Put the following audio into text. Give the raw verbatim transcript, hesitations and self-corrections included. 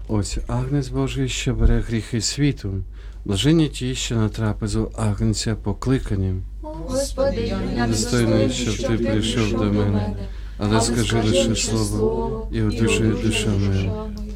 Ось Агнець Божий, що бере гріхи світу. Блаженні ті, що на трапезу Агнця покликані. Господи, я Достойний, щоб ти прийшов до мене, але скажи лише слово, і одужує душа моя.